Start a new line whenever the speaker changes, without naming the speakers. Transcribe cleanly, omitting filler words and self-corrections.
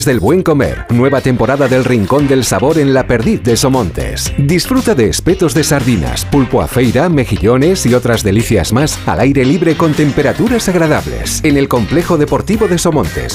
Del buen comer, nueva temporada del Rincón del Sabor en La Perdiz de Somontes. Disfruta de espetos de sardinas, pulpo a feira, mejillones y otras delicias más al aire libre con temperaturas agradables en el Complejo Deportivo de Somontes.